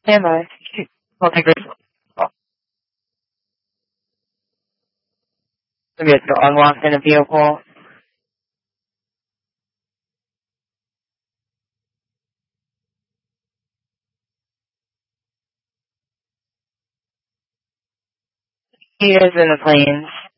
Stand by. Multi-grade. The vehicle unlocked in a vehicle. He is in the planes.